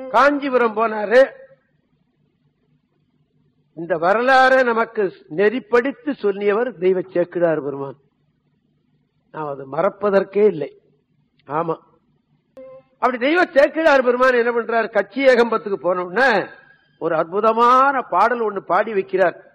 காஞ்சிபுரம் போனாரு. இந்த வரலாறு நமக்கு நெறிப்படுத்தி சொல்லியவர் தெய்வ சேக்கிழார் பெருமான். நான் அது மறப்பதற்கே இல்லை. ஆமா, அப்படி தெய்வ சேக்கிழார் பெருமான் என்ன பண்றார், கட்சி ஏகம்பத்துக்கு போனோம்னா ஒரு அற்புதமான பாடல் ஒண்ணு பாடி வைக்கிறார்.